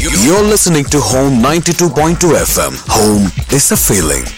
You're listening to Home 92.2 FM. Home is a feeling.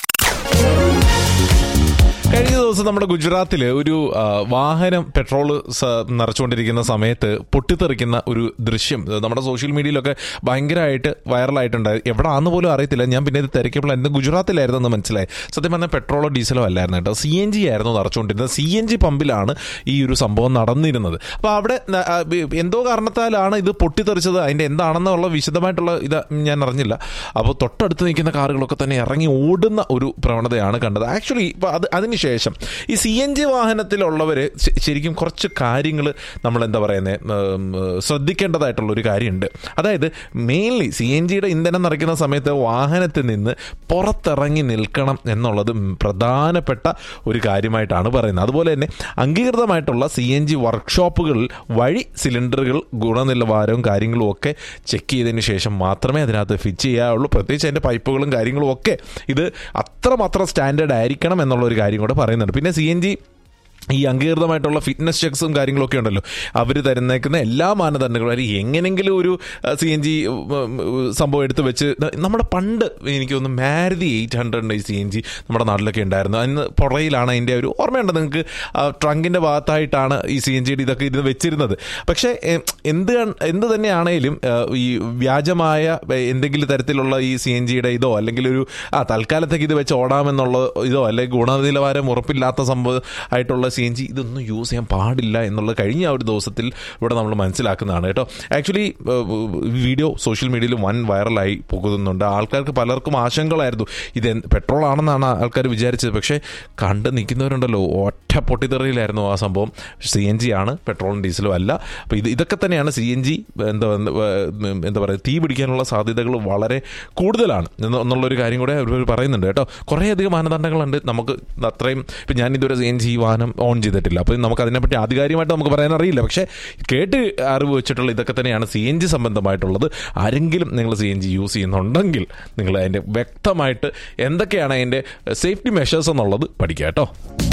കഴിഞ്ഞ ദിവസം നമ്മുടെ ഗുജറാത്തിൽ ഒരു വാഹനം പെട്രോൾ നിറച്ചുകൊണ്ടിരിക്കുന്ന സമയത്ത് പൊട്ടിത്തെറിക്കുന്ന ഒരു ദൃശ്യം നമ്മുടെ സോഷ്യൽ മീഡിയയിലൊക്കെ ഭയങ്കരമായിട്ട് വൈറലായിട്ടുണ്ടായി. എവിടെയാണെന്ന് പോലും അറിയത്തില്ല. ഞാൻ പിന്നെ ഇത് തിരക്കിയപ്പോൾ എന്ത് ഗുജറാത്തിലായിരുന്നെന്ന് മനസ്സിലായി. സത്യം പറഞ്ഞാൽ പെട്രോളോ ഡീസലോ അല്ലായിരുന്നു കേട്ടോ, CNG ആയിരുന്നു നിറച്ചുകൊണ്ടിരുന്നത്. CNG പമ്പിലാണ് ഈ ഒരു സംഭവം നടന്നിരുന്നത്. അപ്പോൾ അവിടെ എന്തോ കാരണത്താലാണ് ഇത് പൊട്ടിത്തെറിച്ചത്. അതിൻ്റെ എന്താണെന്നുള്ള വിശദമായിട്ടുള്ള ഇത് ഞാൻ അറിഞ്ഞില്ല. അപ്പോൾ തൊട്ടടുത്ത് നിൽക്കുന്ന കാറുകളൊക്കെ തന്നെ ഇറങ്ങി ഓടുന്ന ഒരു പ്രവണതയാണ് കണ്ടത്. ആക്ച്വലി ഇപ്പോൾ അതിനുശേഷം ഈ CNG വാഹനത്തിലുള്ളവർ ശരിക്കും കുറച്ച് കാര്യങ്ങൾ നമ്മൾ എന്താ പറയുന്നത് ശ്രദ്ധിക്കേണ്ടതായിട്ടുള്ളൊരു കാര്യമുണ്ട്. അതായത് മെയിൻലി CNGയുടെ ഇന്ധനം നിറയ്ക്കുന്ന സമയത്ത് വാഹനത്തിൽ നിന്ന് പുറത്തിറങ്ങി നിൽക്കണം എന്നുള്ളത് പ്രധാനപ്പെട്ട ഒരു കാര്യമായിട്ടാണ് പറയുന്നത്. അതുപോലെ തന്നെ അംഗീകൃതമായിട്ടുള്ള CNG വർക്ക്ഷോപ്പുകളിൽ വഴി സിലിണ്ടറുകൾ ഗുണനിലവാരവും കാര്യങ്ങളും ഒക്കെ ചെക്ക് ചെയ്തതിന് ശേഷം മാത്രമേ അതിനകത്ത് ഫിറ്റ് ചെയ്യാവുള്ളൂ. പ്രത്യേകിച്ച് അതിൻ്റെ പൈപ്പുകളും കാര്യങ്ങളും ഒക്കെ ഇത് അത്രമാത്രം സ്റ്റാൻഡേർഡ് ആയിരിക്കണം എന്നുള്ളൊരു കാര്യം കൂടെ പറയുന്നുണ്ട്. പിന്നെ CNG ഈ അംഗീകൃതമായിട്ടുള്ള ഫിറ്റ്നസ് ചെക്സും കാര്യങ്ങളൊക്കെ ഉണ്ടല്ലോ, അവർ തരുന്നേക്കുന്ന എല്ലാ മാനദണ്ഡങ്ങളും അവർ എങ്ങനെയെങ്കിലും ഒരു CNG സംഭവം എടുത്ത് വെച്ച് നമ്മുടെ പണ്ട് എനിക്ക് തോന്നുന്നു മാരുതി 800 CNG നമ്മുടെ നാട്ടിലൊക്കെ ഉണ്ടായിരുന്നു. അതിന് പുറയിലാണ് അതിൻ്റെ ഒരു ഓർമ്മയുണ്ട് നിങ്ങൾക്ക്, ട്രങ്കിൻ്റെ ഭാഗത്തായിട്ടാണ് ഈ CNGയുടെ ഇതൊക്കെ ഇരുന്ന് വെച്ചിരുന്നത്. പക്ഷേ എന്ത് തന്നെയാണേലും ഈ വ്യാജമായ എന്തെങ്കിലും തരത്തിലുള്ള ഈ CNGയുടെ ഇതോ അല്ലെങ്കിൽ ഒരു തൽക്കാലത്തേക്ക് ഇത് വെച്ച് ഓടാമെന്നുള്ള ഇതോ അല്ലെങ്കിൽ ഗുണനിലവാരം ഉറപ്പില്ലാത്ത സംഭവം ആയിട്ടുള്ള CNG ഇതൊന്നും യൂസ് ചെയ്യാൻ പാടില്ല എന്നുള്ളത് കഴിഞ്ഞ ഒരു ദിവസത്തിൽ ഇവിടെ നമ്മൾ മനസ്സിലാക്കുന്നതാണ് കേട്ടോ. ആക്ച്വലി വീഡിയോ സോഷ്യൽ മീഡിയയിൽ വൻ വൈറലായി പോകുന്നുണ്ട്. ആൾക്കാർക്ക് പലർക്കും ആശങ്കകളായിരുന്നു, ഇത് പെട്രോൾ ആണെന്നാണ് ആൾക്കാർ വിചാരിച്ചത്. പക്ഷേ കണ്ട് നിൽക്കുന്നവരുണ്ടല്ലോ, ഒറ്റ പൊട്ടിത്തെറിയിലായിരുന്നു ആ സംഭവം. CNG ആണ്, പെട്രോളും ഡീസലും അല്ല. അപ്പോൾ ഇതൊക്കെ തന്നെയാണ് CNG എന്താ പറയുക, തീ പിടിക്കാനുള്ള സാധ്യതകൾ വളരെ കൂടുതലാണ് എന്നുള്ളൊരു കാര്യം കൂടെ അവർ പറയുന്നുണ്ട് കേട്ടോ. കുറേയധികം മാനദണ്ഡങ്ങളുണ്ട്. നമുക്ക് അത്രയും ഇപ്പം ഞാൻ ഇതുവരെ CNG വാഹനം ഓൺ ചെയ്തിട്ടില്ല, അപ്പോൾ നമുക്ക് അതിനെപ്പറ്റി ആധികാരികമായിട്ട് നമുക്ക് പറയാൻ അറിയില്ല. പക്ഷേ കേട്ട് അറിവ് വെച്ചിട്ടുള്ള ഇതൊക്കെ തന്നെയാണ് CNG സംബന്ധമായിട്ടുള്ളത്. ആരെങ്കിലും നിങ്ങൾ CNG യൂസ് ചെയ്യുന്നുണ്ടെങ്കിൽ നിങ്ങൾ അതിൻ്റെ വ്യക്തമായിട്ട് എന്തൊക്കെയാണ് അതിൻ്റെ സേഫ്റ്റി മെഷേഴ്സ് എന്നുള്ളത് പഠിക്കുക കേട്ടോ.